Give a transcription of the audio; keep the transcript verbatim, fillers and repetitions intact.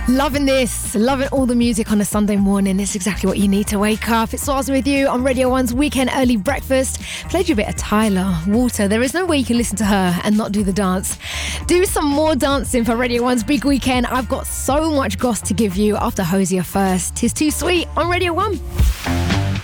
Loving this, loving all the music on a Sunday morning. It's exactly what you need to wake up. It starts with you on Radio one's Weekend Early Breakfast. Played you a bit of Tyler, Water. There is no way you can listen to her and not do the dance. Do some more dancing for Radio one's big weekend. I've got so much goss to give you after Hosier first. 'Tis Too Sweet on Radio one.